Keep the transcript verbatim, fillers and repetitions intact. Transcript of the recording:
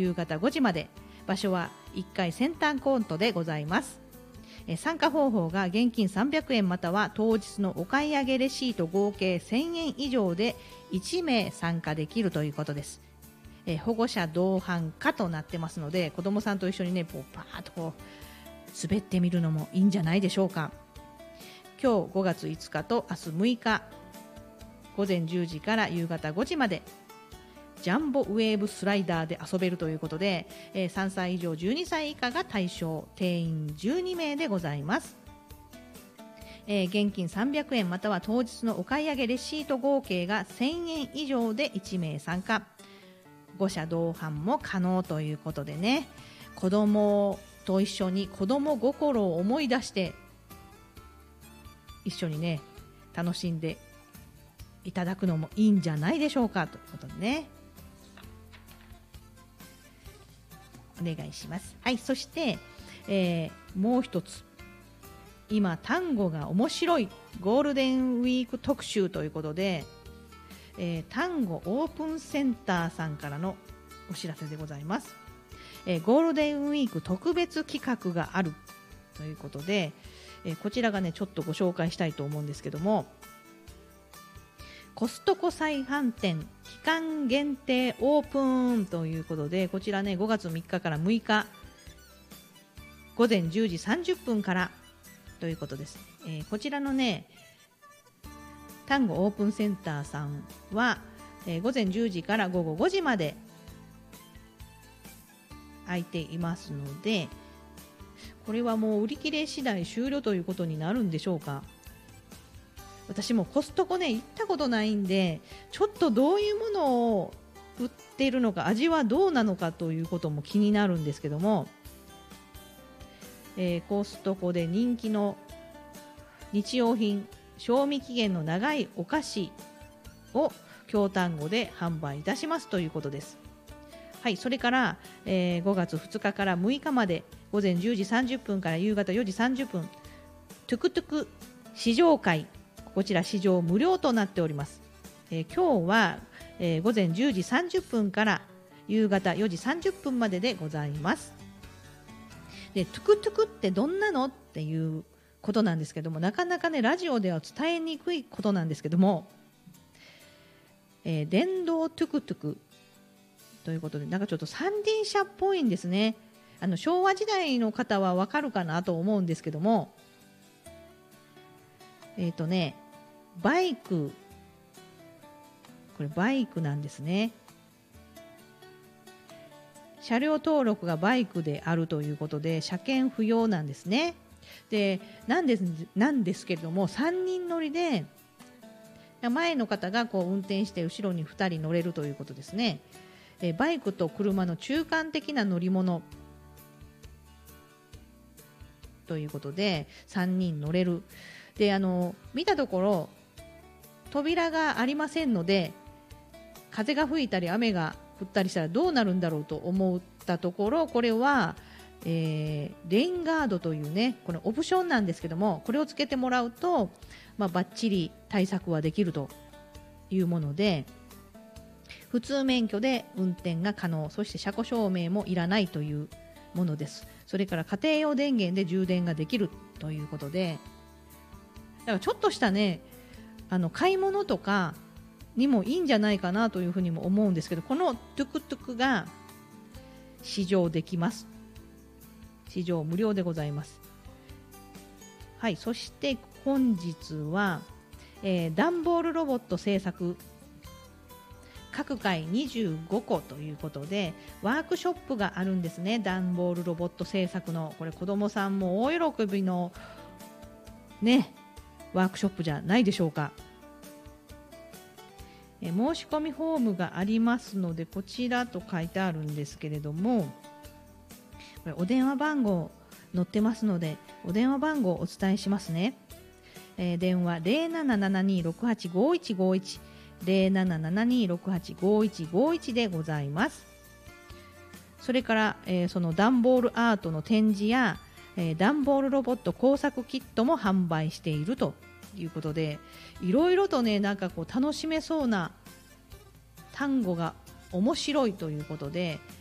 夕方ごじまで。場所はいっかい先端コントでございます。え参加方法が現金さんびゃくえんまたは当日のお買い上げレシート合計せんえん以上でいち名参加できるということです。え保護者同伴可となってますので、子どもさんと一緒にねこうパーッとこう滑ってみるのもいいんじゃないでしょうか。今日ごがついつかと明日むいかごぜんじゅうじから夕方ごじまでジャンボウェーブスライダーで遊べるということで、えー、さんさい以上じゅうにさい以下が対象、定員じゅうに名でございます。えー、現金さんびゃくえんまたは当日のお買い上げレシート合計がせんえん以上でいち名参加、ご者同伴も可能ということでね、子供と一緒に子供心を思い出して一緒にね楽しんでいただくのもいいんじゃないでしょうかということでね、お願いします。はい、そして、えー、もう一つ、今単語が面白いゴールデンウィーク特集ということで、えー、単語オープンセンターさんからのお知らせでございます。えー、ゴールデンウィーク特別企画があるということで、えー、こちらがねちょっとご紹介したいと思うんですけども、コストコ再販店期間限定オープンということで、こちらねごがつみっかからむいかごぜんじゅうじさんじゅっぷんからということです。えー、こちらのね単語オープンセンターさんは、えー、ごぜんじゅうじからごごごじまで空いていますので、これはもう売り切れ次第終了ということになるんでしょうか。私もコストコね行ったことないんで、ちょっとどういうものを売っているのか、味はどうなのかということも気になるんですけども、えー、コストコで人気の日用品、賞味期限の長いお菓子を京単語で販売いたしますということです。はい、それから、えー、ごがつふつかからむいかまでごぜんじゅうじさんじゅっぷんから夕方よじさんじゅっぷん、トゥクトゥク試乗会、こちら試乗無料となっております。えー、今日は、えー、ごぜんじゅうじさんじゅっぷんから夕方よじさんじゅっぷんまででございます。でトゥクトゥクってどんなのっていうことなんですけども、なかなかねラジオでは伝えにくいことなんですけども、えー、電動トゥクトゥクということで、なんかちょっと三輪車っぽいんですね。あの昭和時代の方はわかるかなと思うんですけども、えっとねバイク、これバイクなんですね。車両登録がバイクであるということで車検不要なんですね。でなんですなんですけれども、さんにん乗りで前の方がこう運転して後ろにふたり乗れるということですね。えバイクと車の中間的な乗り物ということでさんにん乗れる。であの見たところ扉がありませんので、風が吹いたり雨が降ったりしたらどうなるんだろうと思ったところ、これは、えー、レインガードというねこれオプションなんですけども、これをつけてもらうと、まあ、バッチリ対策はできるというもので、普通免許で運転が可能、そして車庫証明もいらないというものです。それから家庭用電源で充電ができるということで、だからちょっとしたねあの買い物とかにもいいんじゃないかなというふうにも思うんですけど、このトゥクトゥクが試乗できます。試乗無料でございます。はい、そして本日は、えー、段ボールロボット製作各回にじゅうごこということでワークショップがあるんですね。段ボールロボット製作のこれ子どもさんも大喜びのねワークショップじゃないでしょうか。え申し込みフォームがありますのでこちらと書いてあるんですけれども、これお電話番号載ってますのでお電話番号をお伝えしますね。えー、電話 ゼロななななにろくはちごいちごいち ゼロななななにろくはちごいちごいちでございます。それから、えー、その段ボールアートの展示や、えー、段ボールロボット工作キットも販売しているということで、いろいろとねなんかこう楽しめそうな単語が面白いということで、